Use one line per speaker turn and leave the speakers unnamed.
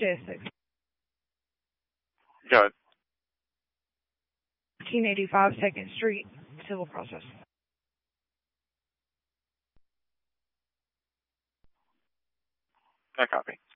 Majestic.
Go ahead.
1885 2nd Street, civil process.
I copy.